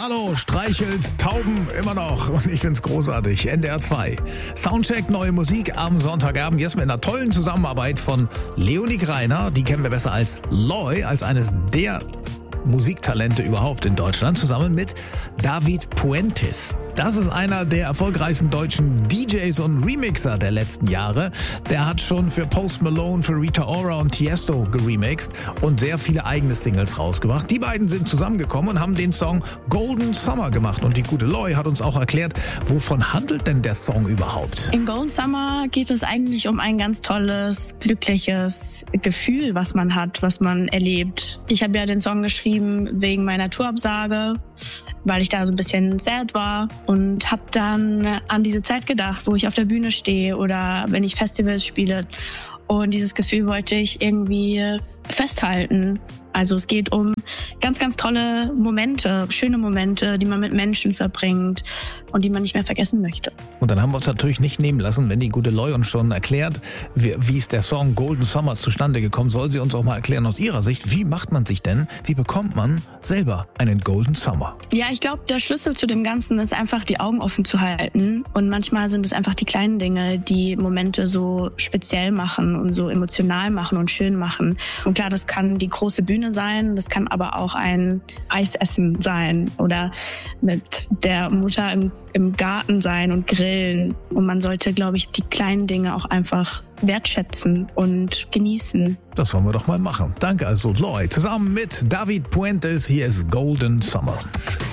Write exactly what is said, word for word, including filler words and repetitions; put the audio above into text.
Hallo, streichelt Tauben immer noch und ich find's großartig. N D R zwei. Soundcheck, neue Musik am Sonntagabend, jetzt mit einer tollen Zusammenarbeit von Leonie Greiner, die kennen wir besser als Loy, als eines der Musiktalente überhaupt in Deutschland, zusammen mit David Puentes. Das ist einer der erfolgreichsten deutschen D Js und Remixer der letzten Jahre. Der hat schon für Post Malone, für Rita Ora und Tiesto geremixed und sehr viele eigene Singles rausgebracht. Die beiden sind zusammengekommen und haben den Song Golden Summer gemacht. Und die gute Loy hat uns auch erklärt, wovon handelt denn der Song überhaupt? In Golden Summer geht es eigentlich um ein ganz tolles, glückliches Gefühl, was man hat, was man erlebt. Ich habe ja den Song geschrieben wegen meiner Tourabsage, weil ich da so ein bisschen sad war und habe dann an diese Zeit gedacht, wo ich auf der Bühne stehe oder wenn ich Festivals spiele. Und dieses Gefühl wollte ich irgendwie festhalten. Also es geht um ganz, ganz tolle Momente, schöne Momente, die man mit Menschen verbringt und die man nicht mehr vergessen möchte. Und dann haben wir uns natürlich nicht nehmen lassen, wenn die gute Loy uns schon erklärt, wie, wie ist der Song Golden Summer zustande gekommen, soll sie uns auch mal erklären aus ihrer Sicht, wie macht man sich denn, wie bekommt man selber einen Golden Summer? Ja, ich glaube, der Schlüssel zu dem Ganzen ist einfach, die Augen offen zu halten. Und manchmal sind es einfach die kleinen Dinge, die Momente so speziell machen und so emotional machen und schön machen. Und klar, das kann die große Bühne sein, das kann aber auch ein Eisessen sein oder mit der Mutter im, im Garten sein und grillen. Und man sollte, glaube ich, die kleinen Dinge auch einfach wertschätzen und genießen. Das wollen wir doch mal machen. Danke also, Loy. Zusammen mit David Puentes, hier ist Golden Summer.